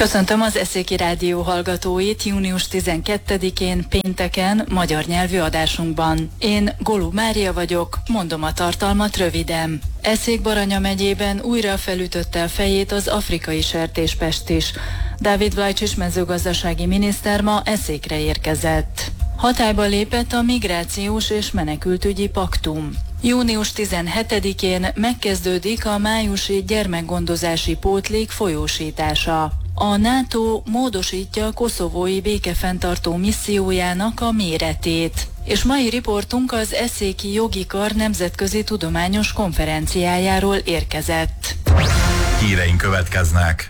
Köszöntöm az Eszéki Rádió hallgatóit június 12-én pénteken magyar nyelvű adásunkban. Én Golub Mária vagyok, mondom a tartalmat röviden. Eszék-Baranya megyében újra felütötte a fejét az afrikai sertéspest is. Dávid Vlajcsics mezőgazdasági miniszter ma Eszékre érkezett. Hatályba lépett a migrációs és menekültügyi paktum. Június 17-én megkezdődik a májusi gyermekgondozási pótlék folyósítása. A NATO módosítja a koszovói békefenntartó missziójának a méretét. És mai riportunk az Eszéki Jogi Kar nemzetközi tudományos konferenciájáról érkezett. Híreink következnek.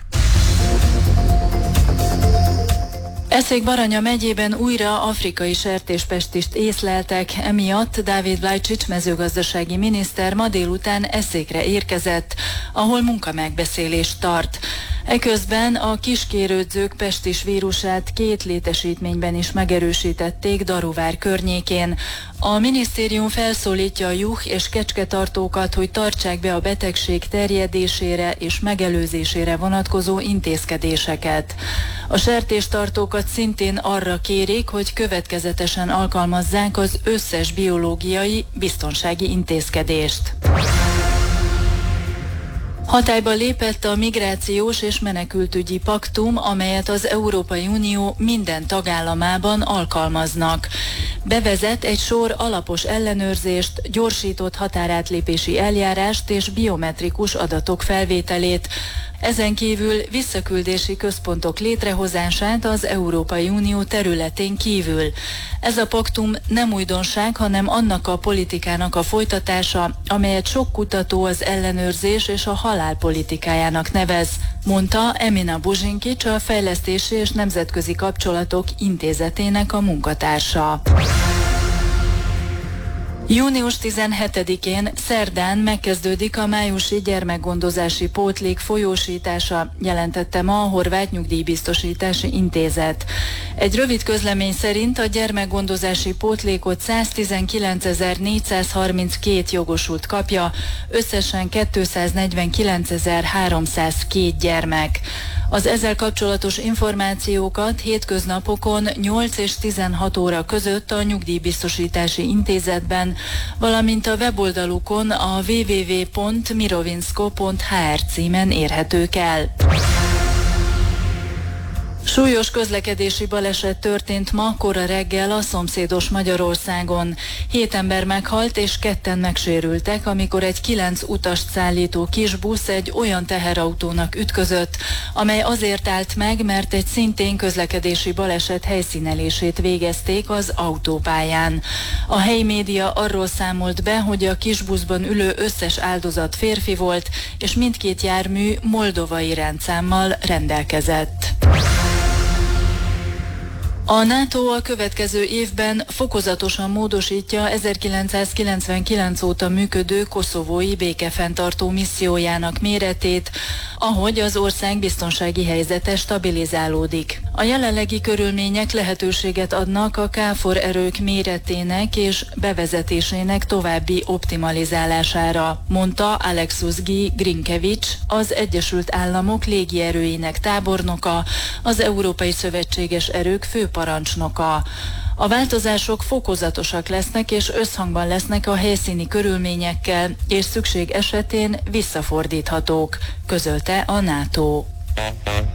Eszék-Baranya megyében újra afrikai sertéspestist észleltek, emiatt Dávid Vlajcsics mezőgazdasági miniszter ma délután Eszékre érkezett, ahol munkamegbeszélést tart. Eközben a kiskérődzők pestis vírusát 2 létesítményben is megerősítették Daruvár környékén. A minisztérium felszólítja a juh- és kecsketartókat, hogy tartsák be a betegség terjedésére és megelőzésére vonatkozó intézkedéseket. A sertéstartókat szintén arra kérik, hogy következetesen alkalmazzák az összes biológiai biztonsági intézkedést. Hatályba lépett a migrációs és menekültügyi paktum, amelyet az Európai Unió minden tagállamában alkalmaznak. Bevezet egy sor alapos ellenőrzést, gyorsított határátlépési eljárást és biometrikus adatok felvételét. Ezen kívül visszaküldési központok létrehozását az Európai Unió területén kívül. Ez a paktum nem újdonság, hanem annak a politikának a folytatása, amelyet sok kutató az ellenőrzés és a halál politikájának nevez, mondta Emina Buzsinkics, a Fejlesztési és Nemzetközi Kapcsolatok Intézetének a munkatársa. Június 17-én szerdán megkezdődik a májusi gyermekgondozási pótlék folyósítása, jelentette ma a Horvát Nyugdíjbiztosítási Intézet. Egy rövid közlemény szerint a gyermekgondozási pótlékot 119.432 jogosult kapja, összesen 249.302 gyermek. Az ezzel kapcsolatos információkat hétköznapokon 8 és 16 óra között a Nyugdíjbiztosítási Intézetben, valamint a weboldalukon a www.mirovinsko.hr címen érhetők el. Súlyos közlekedési baleset történt ma kora reggel a szomszédos Magyarországon. 7 ember meghalt és 2-en megsérültek, amikor egy 9 utast szállító kisbusz egy olyan teherautónak ütközött, amely azért állt meg, mert egy szintén közlekedési baleset helyszínelését végezték az autópályán. A helyi média arról számolt be, hogy a kisbuszban ülő összes áldozat férfi volt, és mindkét jármű moldovai rendszámmal rendelkezett. A NATO a következő évben fokozatosan módosítja 1999 óta működő koszovói békefenntartó missziójának méretét, ahogy az ország biztonsági helyzete stabilizálódik. A jelenlegi körülmények lehetőséget adnak a KFOR erők méretének és bevezetésének további optimalizálására, mondta Alexus Grinkevics, az Egyesült Államok légierőinek tábornoka, az Európai Szövetséges Erők főparancsnoka. A változások fokozatosak lesznek és összhangban lesznek a helyszíni körülményekkel, és szükség esetén visszafordíthatók, közölte a NATO.